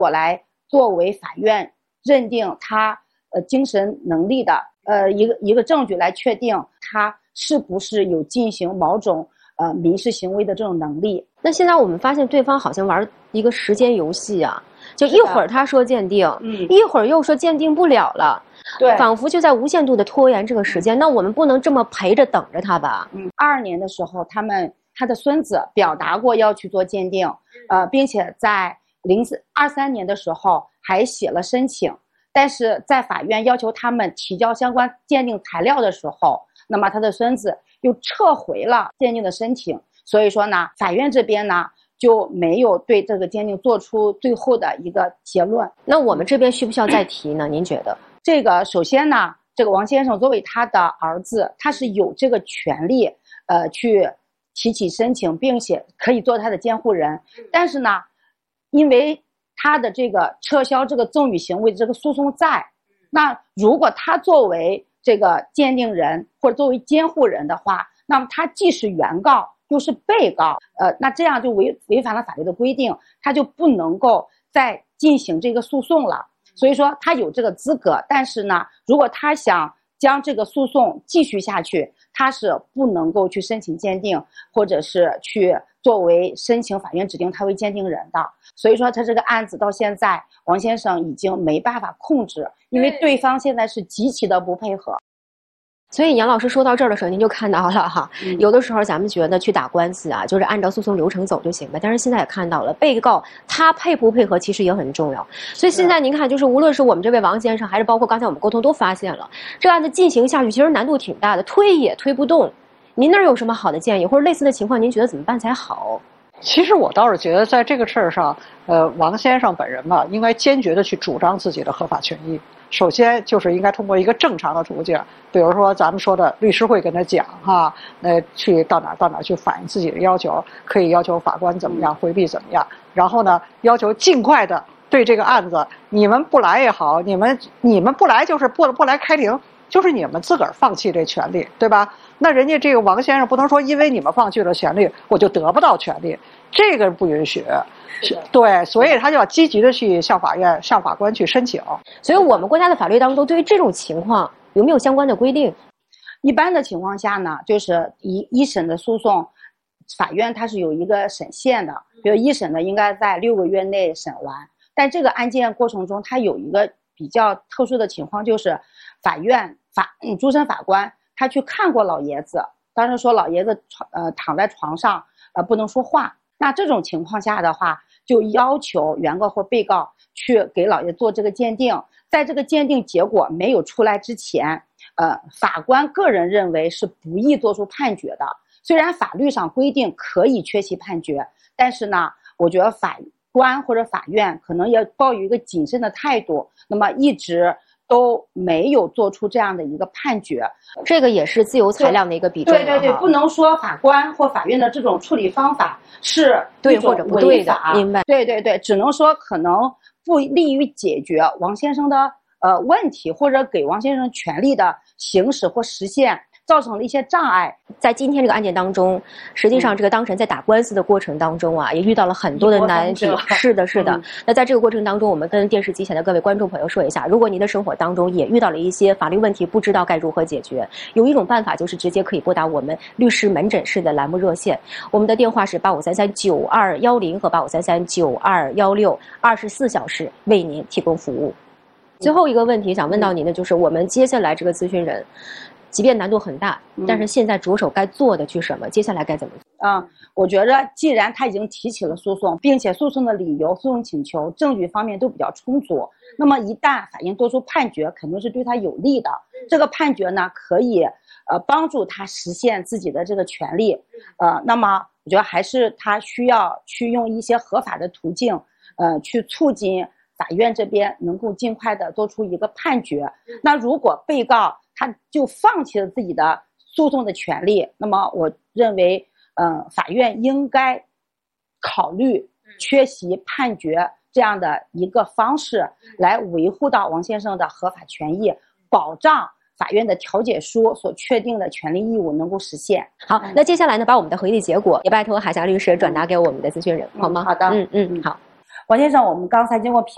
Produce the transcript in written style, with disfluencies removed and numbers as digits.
我来作为法院认定他精神能力的一个证据来确定他是不是有进行某种民事行为的这种能力。 那现在我们发现对方好像玩一个时间游戏啊，就一会儿他说鉴定，一会儿又说鉴定不了了，对，仿佛就在无限度的拖延这个时间。那我们不能这么陪着等着他吧 ？22年的时候，他的孙子表达过要去做鉴定，并且在23年的时候还写了申请，但是在法院要求他们提交相关鉴定材料的时候，那么他的孙子又撤回了鉴定的申请，所以说呢，法院这边呢就没有对这个鉴定做出最后的一个结论。 那我们这边需不需要再提呢？您觉得？ 这个首先呢，这个王先生作为他的儿子，他是有这个权利去提起申请，并且可以做他的监护人。但是呢，因为他的这个撤销这个赠与行为的这个诉讼在，那如果他作为这个鉴定人或者作为监护人的话，那么他既是原告又是被告，那这样就违反了法律的规定，他就不能够再进行这个诉讼了。所以说他有这个资格，但是呢，如果他想将这个诉讼继续下去，他是不能够去申请鉴定，或者是去作为申请法院指定他为鉴定人的。所以说他这个案子到现在，王先生已经没办法控制，因为对方现在是极其的不配合。 所以杨老师说到这儿的时候，您就看到了哈，有的时候咱们觉得去打官司啊，就是按照诉讼流程走就行了。但是现在也看到了，被告他配不配合其实也很重要。所以现在您看，就是无论是我们这位王先生，还是包括刚才我们沟通都发现了，这个案子进行下去其实难度挺大的，推也推不动。您那儿有什么好的建议，或者类似的情况，您觉得怎么办才好？ 其实我倒是觉得在这个事儿上，王先生本人吧，应该坚决的去主张自己的合法权益。首先就是应该通过一个正常的途径，比如说咱们说的律师会跟他讲哈，去到哪去反映自己的要求，可以要求法官怎么样，回避怎么样，然后呢，要求尽快的对这个案子，你们不来也好，你们不来就是不来开庭，就是你们自个儿放弃这权利，对吧？那人家这个王先生不能说因为你们放弃了权利，我就得不到权利，这个不允许。对，所以他就要积极的去向法院、向法官去申请。 所以我们国家的法律当中，对于这种情况有没有相关的规定？ 一般的情况下呢，就是一审的诉讼，法院它是有一个审限的，比如一审呢应该在6个月内审完。但这个案件过程中，它有一个比较特殊的情况，就是法院主审法官他去看过老爷子，当时说老爷子躺在床上不能说话。那这种情况下的话，就要求原告或被告去给老爷做这个鉴定，在这个鉴定结果没有出来之前，法官个人认为是不宜做出判决的。虽然法律上规定可以缺席判决，但是呢，我觉得法官或者法院可能也抱有一个谨慎的态度，那么一直都没有做出这样的一个判决。 这个也是自由裁量的一个比重。 对，不能说法官或法院的这种处理方法是对或者不对的，明白？ 对，只能说可能不利于解决王先生的问题，或者给王先生权利的行使或实现造成了一些障碍。 在今天这个案件当中，实际上这个当事人在打官司的过程当中啊，也遇到了很多的难题。是的。那在这个过程当中，我们跟电视机前的各位观众朋友说一下，如果您的生活当中也遇到了一些法律问题，不知道该如何解决，有一种办法就是直接可以拨打我们律师门诊室的栏目热线，我们的电话是85339210和85339216， 24小时为您提供服务。最后一个问题想问到您的就是，我们接下来这个咨询人即便难度很大，但是现在着手该做的去什么？接下来该怎么做？ 我觉着既然他已经提起了诉讼，并且诉讼的理由、诉讼请求、证据方面都比较充足，那么一旦法院做出判决，肯定是对他有利的。这个判决呢，可以帮助他实现自己的这个权利。那么我觉得还是他需要去用一些合法的途径，去促进法院这边能够尽快的做出一个判决。那如果被告他就放弃了自己的诉讼的权利，那么我认为法院应该考虑缺席判决这样的一个方式，来维护到王先生的合法权益，保障法院的调解书所确定的权利义务能够实现。 好，那接下来呢，把我们的回忆结果也拜托海霞律师转达给我们的咨询人，好吗？ 好的， 好。 王先生，我们刚才经过